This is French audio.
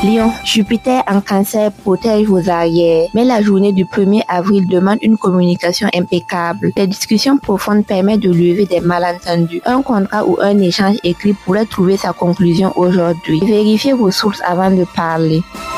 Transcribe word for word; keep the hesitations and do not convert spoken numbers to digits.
Lion, Jupiter en Cancer protège vos arrières, mais la journée du premier avril demande une communication impeccable. Les discussions profondes permettent de lever des malentendus. Un contrat ou un échange écrit pourrait trouver sa conclusion aujourd'hui. Vérifiez vos sources avant de parler.